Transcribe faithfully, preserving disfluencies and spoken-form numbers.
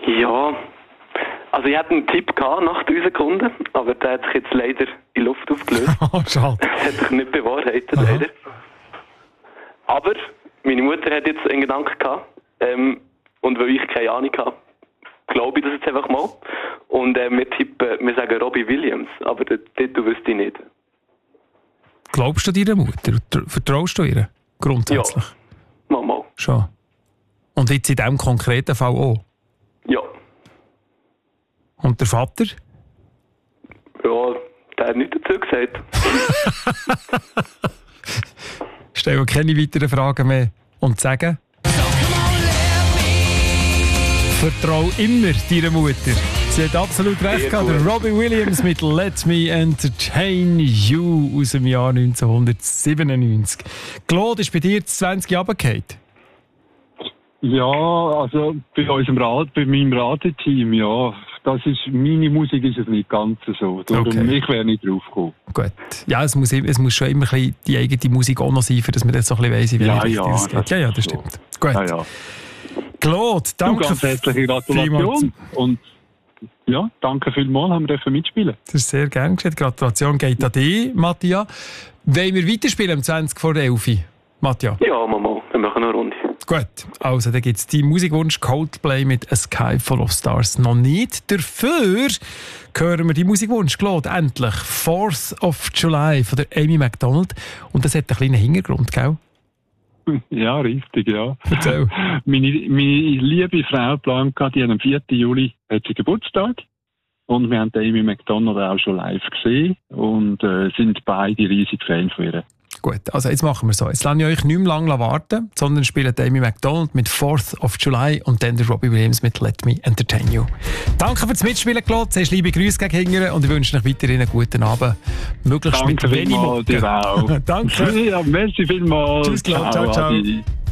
Ja, also ich hatte einen Tipp gehabt nach drei Sekunden, aber der hat sich jetzt leider in Luft aufgelöst. Oh, schade. Das hat sich nicht bewahrheitet, leider. Aber meine Mutter hat jetzt einen Gedanken gehabt, ähm, und weil ich keine Ahnung habe, glaube ich das jetzt einfach mal. Und äh, wir tippen, wir sagen Robbie Williams, aber den Titel wüsste ich nicht. Glaubst du deiner Mutter? Vertraust du ihr? Grundsätzlich? Ja, mal, mal. Schon. Und jetzt in diesem konkreten Fall auch? Ja. Und der Vater? Ja, der hat nichts dazu gesagt. Ich stelle keine weiteren Fragen mehr. Und sagen? Vertrau immer deiner Mutter. Sie hat absolut recht gehabt. Robbie Williams mit Let Me Entertain You aus dem Jahr neunzehnhundertsiebenundneunzig. Claude, ist bei dir zwanzig runtergefallen? Ja, also bei unserem Rat, bei meinem Rateteam, ja, das ist, meine Musik ist es nicht ganz so. Darum, Okay. ich wäre nicht drauf gekommen. Gut. Ja, es muss, es muss schon immer ein bisschen die eigene Musik auch noch sein, für dass man das so ein bisschen weiss, wie Ja, richtig ja, das geht. das Ja, ja, das ist so. stimmt. Gut. Ja, ja. Claude, danke. Du, ganz herzliche Gratulation. Und ja, danke vielmals, haben wir dürfen mitspielen. Das ist sehr gern geschehen. Gratulation geht an dich, Mattia. Wollen wir weiterspielen um zwanzig vor elf? Mattia? Ja, mal, mal. Wir machen eine Runde. Gut, also dann gibt es die Musikwunsch Coldplay mit A Sky Full of Stars noch nicht. Dafür hören wir die Musikwunsch, Claude, endlich fourth of July von der Amy Macdonald. Und das hat einen kleinen Hintergrund, gell? Ja, richtig, ja. Erzähl. Meine, meine liebe Frau Blanca, die hat am vierten Juli hat sie Geburtstag. Und wir haben Amy Macdonald auch schon live gesehen und äh, sind beide riesig Fan von ihr. Gut, also jetzt machen wir so. Jetzt lasse ich euch nicht mehr lange warten, sondern spielen Amy Macdonald mit fourth of July und dann der Robbie Williams mit Let Me Entertain You. Danke fürs Mitspielen, Claude. Zuerst liebe Grüße gegen Hingern und ich wünsche euch weiterhin einen guten Abend. Möglichst Danke mit wenig vielmals, dir auch. Danke. Ja, merci vielmals. Tschüss, Claude. Ciao, ciao. Adi.